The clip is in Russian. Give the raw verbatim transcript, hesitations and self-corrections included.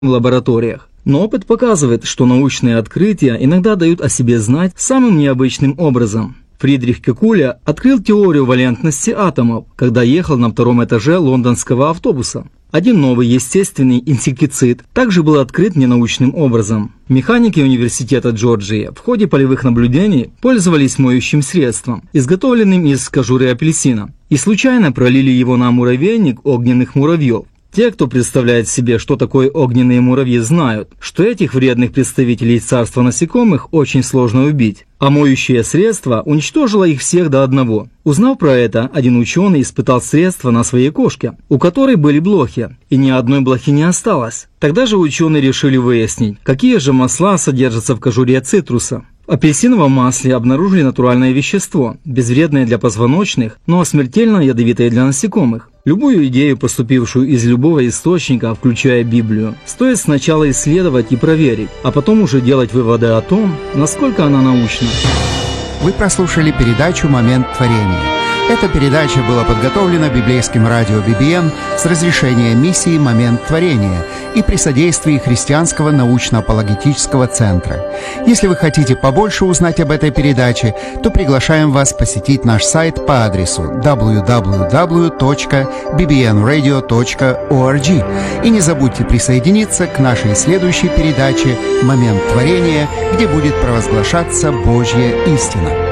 в лабораториях. Но опыт показывает, что научные открытия иногда дают о себе знать самым необычным образом. Фридрих Кекуля открыл теорию валентности атомов, когда ехал на втором этаже лондонского автобуса. Один новый естественный инсектицид также был открыт ненаучным образом. Механики университета Джорджии в ходе полевых наблюдений пользовались моющим средством, изготовленным из кожуры апельсина, и случайно пролили его на муравейник огненных муравьев. Те, кто представляет себе, что такое огненные муравьи, знают, что этих вредных представителей царства насекомых очень сложно убить, а моющее средство уничтожило их всех до одного. Узнав про это, один ученый испытал средство на своей кошке, у которой были блохи, и ни одной блохи не осталось. Тогда же ученые решили выяснить, какие же масла содержатся в кожуре цитруса. В апельсиновом масле обнаружили натуральное вещество, безвредное для позвоночных, но смертельно ядовитое для насекомых. Любую идею, поступившую из любого источника, включая Библию, стоит сначала исследовать и проверить, а потом уже делать выводы о том, насколько она научна. Вы прослушали передачу «Момент творения». Эта передача была подготовлена библейским радио би би эн с разрешения миссии «Момент творения» и при содействии Христианского научно-апологетического центра. Если вы хотите побольше узнать об этой передаче, то приглашаем вас посетить наш сайт по адресу дабл ю дабл ю дабл ю точка би би эн радио точка орг. И не забудьте присоединиться к нашей следующей передаче «Момент творения», где будет провозглашаться Божья истина.